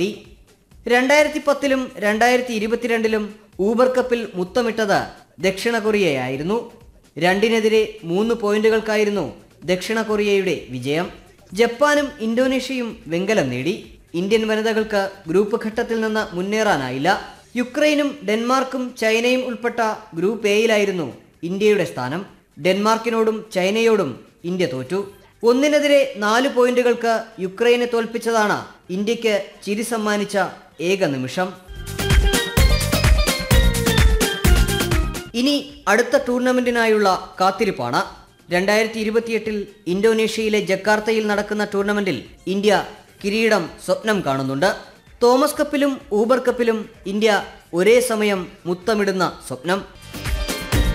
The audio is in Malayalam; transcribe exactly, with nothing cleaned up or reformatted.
നേടി. രണ്ടായിരത്തി പത്തിലും രണ്ടായിരത്തി ഇരുപത്തിരണ്ടിലും ഊബർ കപ്പിൽ മുത്തമിട്ടത് ദക്ഷിണ കൊറിയയായിരുന്നു. രണ്ടിനെതിരെ മൂന്ന് പോയിന്റുകൾക്കായിരുന്നു ദക്ഷിണ കൊറിയയുടെ വിജയം. ജപ്പാനും ഇന്തോനേഷ്യയും വെങ്കലം നേടി. ഇന്ത്യൻ വനിതകൾക്ക് ഗ്രൂപ്പ് ഘട്ടത്തിൽ നിന്ന് മുന്നേറാനായില്ല. യുക്രൈനും ഡെൻമാർക്കും ചൈനയും ഉൾപ്പെട്ട ഗ്രൂപ്പ് എയിലായിരുന്നു ഇന്ത്യയുടെ സ്ഥാനം. ഡെൻമാർക്കിനോടും ചൈനയോടും ഇന്ത്യ തോറ്റു. ഒന്നിനെതിരെ നാല് പോയിന്റുകൾക്ക് യുക്രൈനെ തോൽപ്പിച്ചതാണ് ഇന്ത്യക്ക് ചിരി സമ്മാനിച്ച ഏക നിമിഷം. ഇനി അടുത്ത ടൂർണമെന്റിനായുള്ള കാത്തിരിപ്പാണ്. രണ്ടായിരത്തി ഇരുപത്തിയെട്ടിൽ ഇന്തോനേഷ്യയിലെ ജക്കാർത്തയിൽ നടക്കുന്ന ടൂർണമെന്റിൽ ഇന്ത്യ കിരീടം സ്വപ്നം കാണുന്നുണ്ട്. തോമസ് കപ്പിലും ഊബർ കപ്പിലും ഇന്ത്യ ഒരേ സമയം മുത്തമിടുന്ന സ്വപ്നം.